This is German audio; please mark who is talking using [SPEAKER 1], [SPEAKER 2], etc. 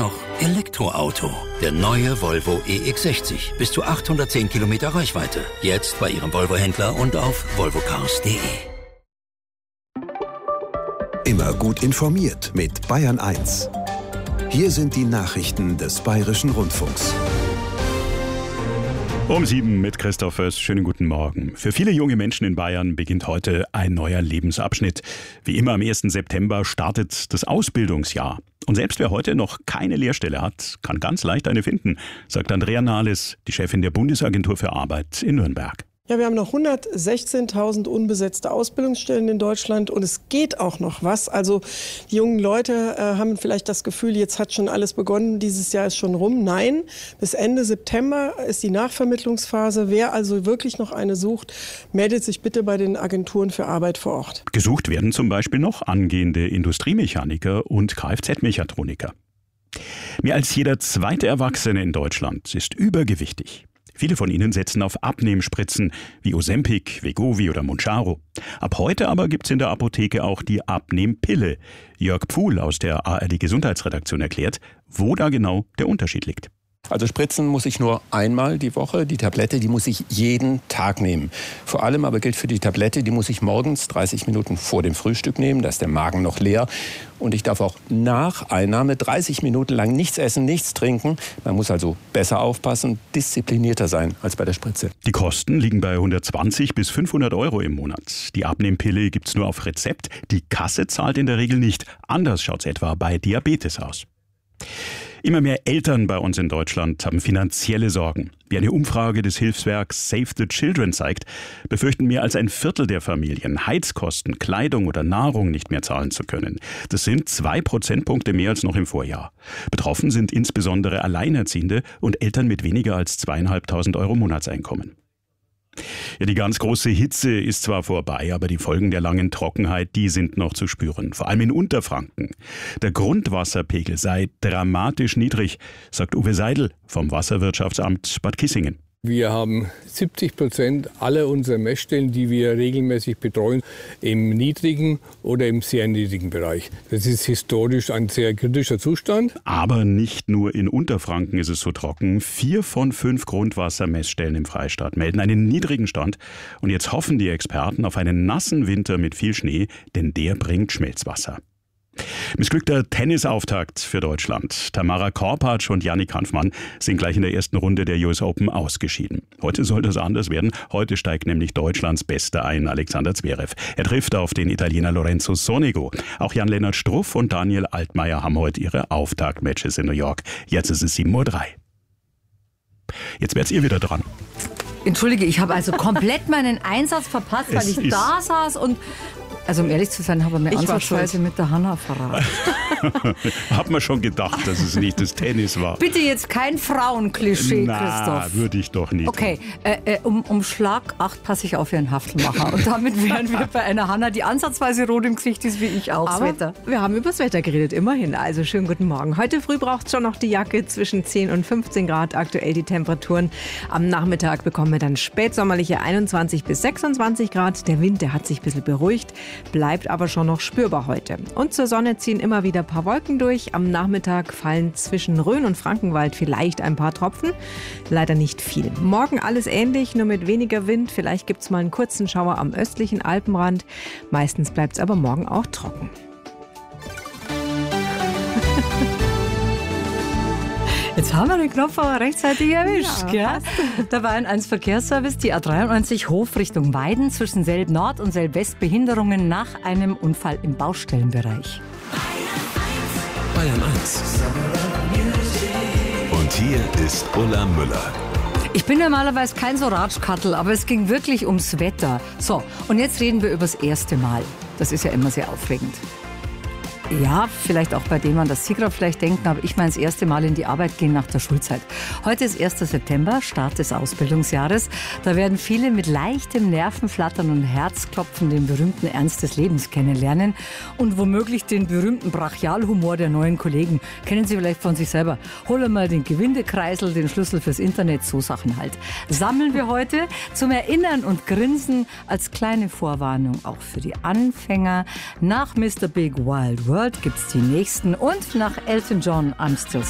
[SPEAKER 1] noch Elektroauto. Der neue Volvo EX60. Bis zu 810 Kilometer Reichweite. Jetzt bei Ihrem Volvo-Händler und auf volvocars.de.
[SPEAKER 2] Immer gut informiert mit Bayern 1. Hier sind die Nachrichten des Bayerischen Rundfunks.
[SPEAKER 3] Um 7 mit Christoph Föß. Schönen guten Morgen. Für viele junge Menschen in Bayern beginnt heute ein neuer Lebensabschnitt. Wie immer am 1. September startet das Ausbildungsjahr. Und selbst wer heute noch keine Lehrstelle hat, kann ganz leicht eine finden, sagt Andrea Nahles, die Chefin der Bundesagentur für Arbeit in Nürnberg.
[SPEAKER 4] Ja, wir haben noch 116.000 unbesetzte Ausbildungsstellen in Deutschland und es geht auch noch was. Also die jungen Leute haben vielleicht das Gefühl, jetzt hat schon alles begonnen, dieses Jahr ist schon rum. Nein, bis Ende September ist die Nachvermittlungsphase. Wer also wirklich noch eine sucht, meldet sich bitte bei den Agenturen für Arbeit vor Ort.
[SPEAKER 3] Gesucht werden zum Beispiel noch angehende Industriemechaniker und Kfz-Mechatroniker. Mehr als jeder zweite Erwachsene in Deutschland ist übergewichtig. Viele von ihnen setzen auf Abnehmspritzen wie Ozempic, Wegovy oder Mounjaro. Ab heute aber gibt's in der Apotheke auch die Abnehmpille. Jörg Pfuhl aus der ARD-Gesundheitsredaktion erklärt, wo da genau der Unterschied liegt.
[SPEAKER 5] Also spritzen muss ich nur einmal die Woche. Die Tablette, die muss ich jeden Tag nehmen. Vor allem aber gilt für die Tablette, die muss ich morgens 30 Minuten vor dem Frühstück nehmen. Da ist der Magen noch leer. Und ich darf auch nach Einnahme 30 Minuten lang nichts essen, nichts trinken. Man muss also besser aufpassen, disziplinierter sein als bei der Spritze.
[SPEAKER 3] Die Kosten liegen bei 120 bis 500 Euro im Monat. Die Abnehmpille gibt's nur auf Rezept. Die Kasse zahlt in der Regel nicht. Anders schaut's etwa bei Diabetes aus. Immer mehr Eltern bei uns in Deutschland haben finanzielle Sorgen. Wie eine Umfrage des Hilfswerks Save the Children zeigt, befürchten mehr als ein Viertel der Familien, Heizkosten, Kleidung oder Nahrung nicht mehr zahlen zu können. Das sind 2 Prozentpunkte mehr als noch im Vorjahr. Betroffen sind insbesondere Alleinerziehende und Eltern mit weniger als 2.500 Euro Monatseinkommen. Ja, die ganz große Hitze ist zwar vorbei, aber die Folgen der langen Trockenheit, die sind noch zu spüren, vor allem in Unterfranken. Der Grundwasserpegel sei dramatisch niedrig, sagt Uwe Seidel vom Wasserwirtschaftsamt Bad Kissingen.
[SPEAKER 6] Wir haben 70% aller unserer Messstellen, die wir regelmäßig betreuen, im niedrigen oder im sehr niedrigen Bereich. Das ist historisch ein sehr kritischer Zustand.
[SPEAKER 3] Aber nicht nur in Unterfranken ist es so trocken. 4 von 5 Grundwassermessstellen im Freistaat melden einen niedrigen Stand. Und jetzt hoffen die Experten auf einen nassen Winter mit viel Schnee, denn der bringt Schmelzwasser. Missglückter Tennisauftakt für Deutschland. Tamara Korpatsch und Yannick Hanfmann sind gleich in der ersten Runde der US Open ausgeschieden. Heute soll das anders werden. Heute steigt nämlich Deutschlands Bester ein, Alexander Zverev. Er trifft auf den Italiener Lorenzo Sonego. Auch Jan-Lennart Struff und Daniel Altmaier haben heute ihre Auftaktmatches in New York. Jetzt ist es 7:03 Uhr. Jetzt werdet ihr wieder dran.
[SPEAKER 7] Entschuldige, ich habe also komplett meinen Einsatz verpasst, weil ich da saß und... Also um ehrlich zu sein, habe ich mir ansatzweise mit der Hanna verraten.
[SPEAKER 3] Hat man schon gedacht, dass es nicht das Tennis war.
[SPEAKER 7] Bitte jetzt kein Frauenklischee, Christoph.
[SPEAKER 3] Würde ich doch nicht.
[SPEAKER 7] Okay, um Schlag 8 passe ich auf Ihren Haftelmacher. Und damit wären wir bei einer Hanna, die ansatzweise rot im Gesicht ist, wie ich auch.
[SPEAKER 8] Aber das Wetter. Wir haben über das Wetter geredet, immerhin. Also schönen guten Morgen. Heute früh braucht es schon noch die Jacke, zwischen 10 und 15 Grad aktuell die Temperaturen. Am Nachmittag bekommen wir dann spätsommerliche 21 bis 26 Grad. Der Wind, der hat sich ein bisschen beruhigt. Bleibt aber schon noch spürbar heute. Und zur Sonne ziehen immer wieder ein paar Wolken durch. Am Nachmittag fallen zwischen Rhön und Frankenwald vielleicht ein paar Tropfen. Leider nicht viel. Morgen alles ähnlich, nur mit weniger Wind. Vielleicht gibt es mal einen kurzen Schauer am östlichen Alpenrand. Meistens bleibt es aber morgen auch trocken.
[SPEAKER 7] Jetzt haben wir den Knopf aber rechtzeitig erwischt. Ja, da war ein Verkehrsservice, die A93 Hof Richtung Weiden zwischen Selb Nord und Selb West Behinderungen nach einem Unfall im Baustellenbereich.
[SPEAKER 2] Bayern 1. Und hier ist Ulla Müller.
[SPEAKER 7] Ich bin normalerweise kein so Ratschkattel, aber es ging wirklich ums Wetter. So, und jetzt reden wir über das erste Mal. Das ist ja immer sehr aufregend. Ja, vielleicht auch bei dem an das Sie gerade vielleicht denken, aber ich meine das erste Mal in die Arbeit gehen nach der Schulzeit. Heute ist 1. September, Start des Ausbildungsjahres. Da werden viele mit leichtem Nervenflattern und Herzklopfen den berühmten Ernst des Lebens kennenlernen und womöglich den berühmten Brachialhumor der neuen Kollegen. Kennen Sie vielleicht von sich selber. Hol mal den Gewindekreisel, den Schlüssel fürs Internet, so Sachen halt. Sammeln wir heute zum Erinnern und Grinsen als kleine Vorwarnung auch für die Anfänger. Nach Mr. Big Wild World gibt's die nächsten und nach Elton John I'm Still